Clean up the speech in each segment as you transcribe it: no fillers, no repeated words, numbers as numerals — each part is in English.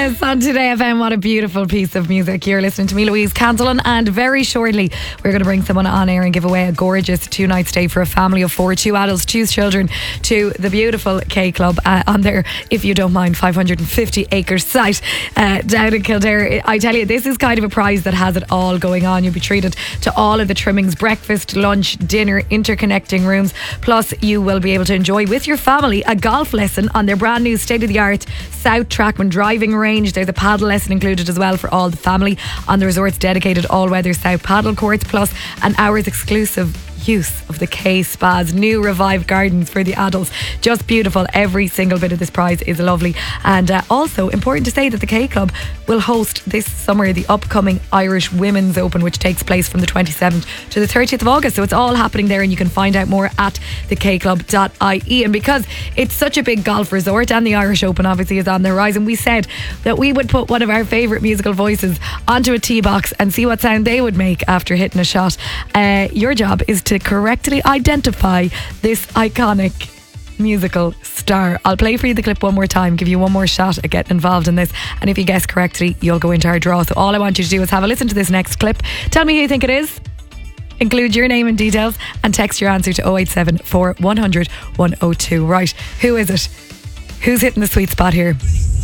Yes, on Today FM, what a beautiful piece of music. You're listening to me, Louise Cantillon, and very shortly we're going to bring someone on air and give away a gorgeous 2-night stay for a family of 4, 2 adults, 2 children, to the beautiful K Club on their, if you don't mind, 550 acre site down in Kildare. I tell you, this is kind of a prize that has it all going on. You'll be treated to all of the trimmings, breakfast, lunch, dinner, interconnecting rooms, plus you will be able to enjoy with your family a golf lesson on their brand new state-of-the-art South Trackman driving range. There's a paddle lesson included as well for all the family on the resort's dedicated all-weather South paddle courts, plus an hour's exclusive use of the K Spa's new revived gardens for the adults. Just beautiful. Every single bit of this prize is lovely. And also important to say that the K Club will host this summer the upcoming Irish Women's Open, which takes place from the 27th to the 30th of August. So it's all happening there, and you can find out more at thekclub.ie. And because it's such a big golf resort and the Irish Open obviously is on the horizon, we said that we would put one of our favourite musical voices onto a tee box and see what sound they would make after hitting a shot. Your job is to correctly identify this iconic musical star. I'll play for you the clip one more time, give you one more shot at getting involved in this, and if you guess correctly, you'll go into our draw. So all I want you to do is have a listen to this next clip. Tell me who you think it is. Include your name and details and text your answer to 087 4100 102. Right, who is it? Who's hitting the sweet spot here?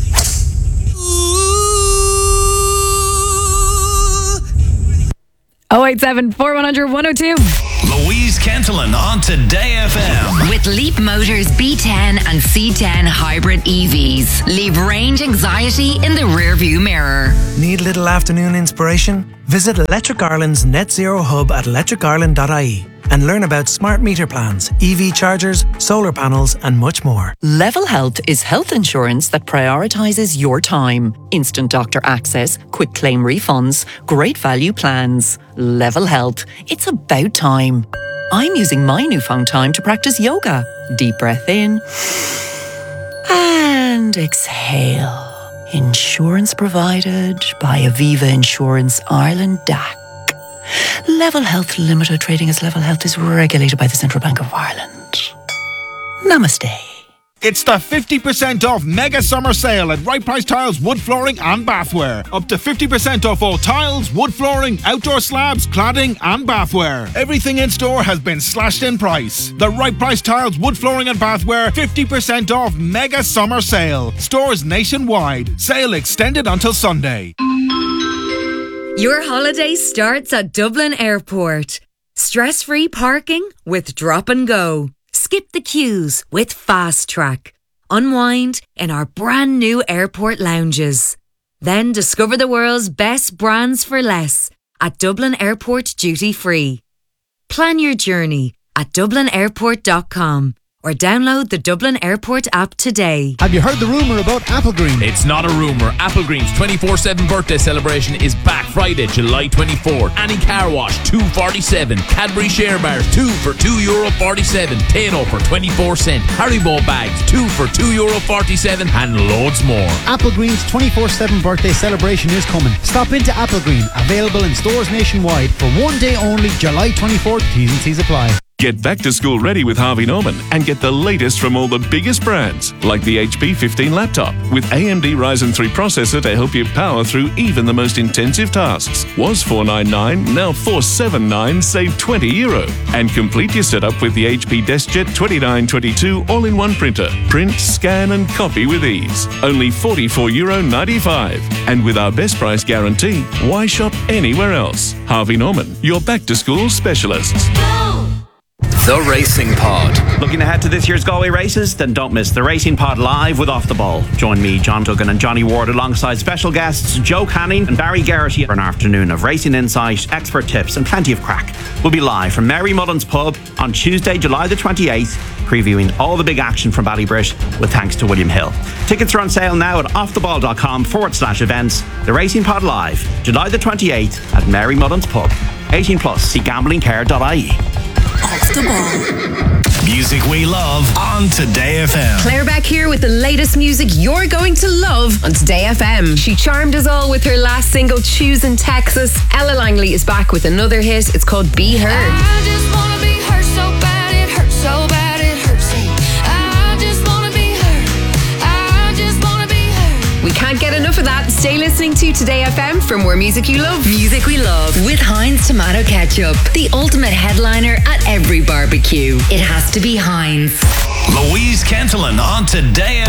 087 4100 102. Louise Cantillon on Today FM. With Leap Motors B10 and C10 hybrid EVs. Leave range anxiety in the rearview mirror. Need a little afternoon inspiration? Visit Electric Ireland's Net Zero Hub at electricireland.ie and learn about smart meter plans, EV chargers, solar panels and much more. Level Health is health insurance that prioritises your time. Instant doctor access, quick claim refunds, great value plans. Level Health. It's about time. I'm using my newfound time to practice yoga. Deep breath in and exhale. Insurance provided by Aviva Insurance Ireland DAC. Level Health Limited, trading as Level Health, is regulated by the Central Bank of Ireland. Namaste. It's the 50% off mega summer sale at Right Price Tiles Wood Flooring and Bathware. Up to 50% off all tiles, wood flooring, outdoor slabs, cladding and bathware. Everything in store has been slashed in price. The Right Price Tiles Wood Flooring and Bathware 50% off mega summer sale. Stores nationwide. Sale extended until Sunday. Your holiday starts at Dublin Airport. Stress-free parking with Drop and Go. Skip the queues with Fast Track. Unwind in our brand new airport lounges. Then discover the world's best brands for less at Dublin Airport Duty Free. Plan your journey at dublinairport.com or download the Dublin Airport app today. Have you heard the rumour about Applegreen? It's not a rumour. Applegreen's 24/7 birthday celebration is back Friday, July 24th. Annie Car Wash, $2.47. Cadbury Share Bars, 2 for €2.47. Tano for 24 cents. Haribo bags, 2 for €2.47. And loads more. Applegreen's 24/7 birthday celebration is coming. Stop into Applegreen, available in stores nationwide for one day only, July 24th. T's and C's apply. Get back to school ready with Harvey Norman and get the latest from all the biggest brands, like the HP 15 laptop with AMD Ryzen 3 processor to help you power through even the most intensive tasks. Was $499, now $479, save €20. And complete your setup with the HP DeskJet 2922 all-in-one printer. Print, scan and copy with ease. Only €44.95. And with our best price guarantee, why shop anywhere else? Harvey Norman, your back-to-school specialists. The Racing Pod. Looking ahead to this year's Galway races? Then don't miss the Racing Pod live with Off the Ball. Join me, John Duggan and Johnny Ward alongside special guests Joe Canning and Barry Garrity for an afternoon of racing insight, expert tips and plenty of crack. We'll be live from Mary Mullen's Pub on Tuesday, July the 28th, previewing all the big action from Ballybrit with thanks to William Hill. Tickets are on sale now at offtheball.com/events. The Racing Pod live, July the 28th at Mary Mullen's Pub. 18 plus, see gamblingcare.ie. Off the Ball. Music we love on Today FM. Claire Beck here with the latest music you're going to love on Today FM. She charmed us all with her last single, Choosing Texas. Ella Langley is back with another hit. It's called Be Her. I just wanna be her so bad, it hurts so bad, it hurts. I just wanna be her. I just wanna be her. We can't get enough of that. Stay listening to Today FM for more music you love. Music we love with Heinz Tomato Ketchup. The ultimate headliner at every barbecue. It has to be Heinz. Louise Kentelin on Today